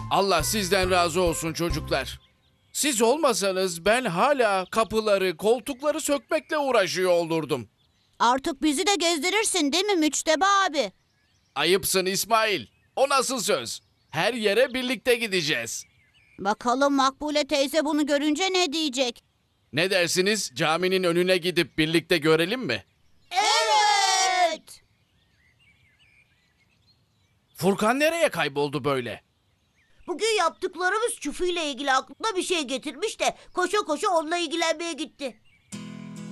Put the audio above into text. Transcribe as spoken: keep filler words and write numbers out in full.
Allah sizden razı olsun çocuklar. Siz olmasanız ben hala kapıları, koltukları sökmekle uğraşıyor olurdum. Artık bizi de gezdirirsin değil mi Müçteba abi? Ayıpsın İsmail. O nasıl söz? Her yere birlikte gideceğiz. Bakalım Makbule teyze bunu görünce ne diyecek? Ne dersiniz? Caminin önüne gidip birlikte görelim mi? Evet. Furkan nereye kayboldu böyle? Bugün yaptıklarımız Çufu ile ilgili aklına bir şey getirmiş de koşa koşa onunla ilgilenmeye gitti.